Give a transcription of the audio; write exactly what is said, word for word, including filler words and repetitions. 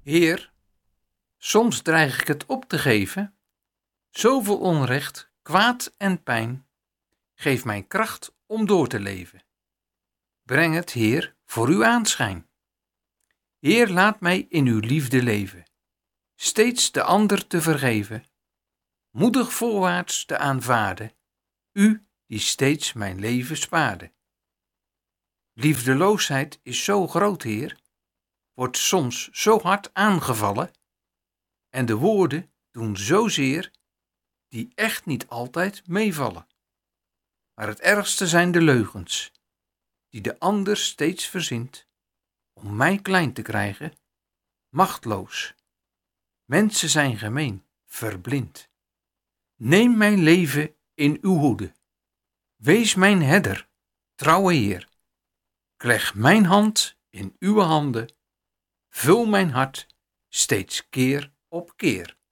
Heer, soms dreig ik het op te geven. Zoveel onrecht, kwaad en pijn. Geef mij kracht om door te leven. Breng het, Heer, voor uw aanschijn. Heer, laat mij in uw liefde leven. Steeds de ander te vergeven. Moedig voorwaarts te aanvaarden. U die steeds mijn leven spaarde. Liefdeloosheid is zo groot, Heer. Wordt soms zo hard aangevallen. En de woorden doen zozeer die echt niet altijd meevallen. Maar het ergste zijn de leugens, die de ander steeds verzint, om mij klein te krijgen, machtloos. Mensen zijn gemeen, verblind. Neem mijn leven in uw hoede. Wees mijn herder, trouwe Heer. Ik leg mijn hand in uw handen. Vul mijn hart steeds keer op keer.